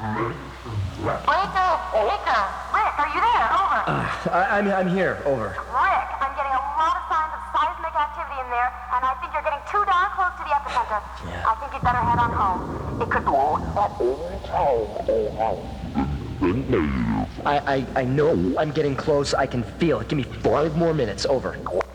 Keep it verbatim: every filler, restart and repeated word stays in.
Breaker! Breaker! Rick, are you there? Over. Uh, I, I'm, I'm here. Over. Rick, I'm getting a lot of signs of seismic activity in there, and I think you're getting too darn close to the epicenter. Yeah. I think you'd better head on home. It could be at any time. I, I, I know I'm getting close. I can feel it. Give me five more minutes. Over.